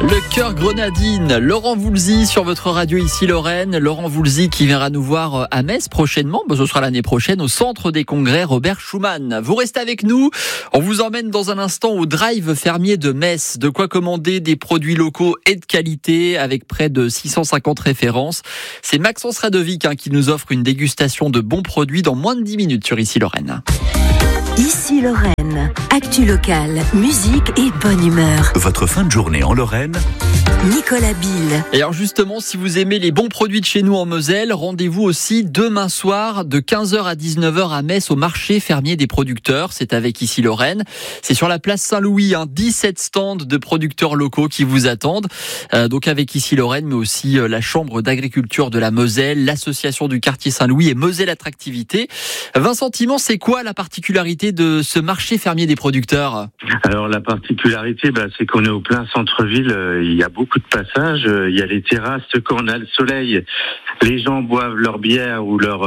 Le cœur grenadine, Laurent Voulzy sur votre radio ici Lorraine. Laurent Voulzy qui viendra nous voir à Metz prochainement. Ce sera l'année prochaine au centre des congrès Robert Schuman. Vous restez avec nous. On vous emmène dans un instant au drive fermier de Metz. De quoi commander des produits locaux et de qualité avec près de 650 références. C'est Maxence Radovic qui nous offre une dégustation de bons produits dans moins de 10 minutes sur ici Lorraine. Ici Lorraine, actu locale, musique et bonne humeur. Votre fin de journée en Lorraine, Nicolas Bill. Et alors justement, si vous aimez les bons produits de chez nous en Moselle, rendez-vous aussi demain soir de 15h à 19h à Metz au marché fermier des producteurs. C'est avec ici Lorraine. C'est sur la place Saint-Louis, 17 stands de producteurs locaux qui vous attendent. Donc avec ici Lorraine, mais aussi la Chambre d'agriculture de la Moselle, l'association du quartier Saint-Louis et Moselle Attractivité. Vincent Timon, c'est quoi la particularité de ce marché fermier des producteurs? Alors la particularité, c'est qu'on est au plein centre-ville. Il y a beaucoup de passages. Il y a les terrasses. Quand on a le soleil, les gens boivent leur bière ou leur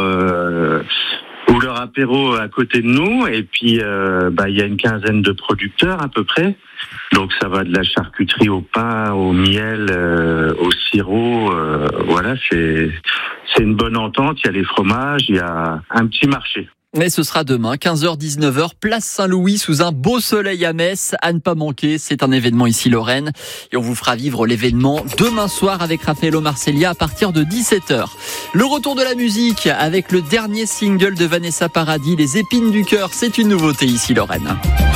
apéro à côté de nous. Et puis il y a une quinzaine de producteurs à peu près. Donc ça va de la charcuterie au pain, au miel, au sirop. Voilà, c'est une bonne entente. Il y a les fromages, il y a un petit marché. Mais ce sera demain, 15h-19h, place Saint-Louis, sous un beau soleil à Metz. À ne pas manquer, c'est un événement ici Lorraine. Et on vous fera vivre l'événement demain soir avec Raffaello Marcellia à partir de 17h. Le retour de la musique avec le dernier single de Vanessa Paradis, Les Épines du Cœur. C'est une nouveauté ici Lorraine.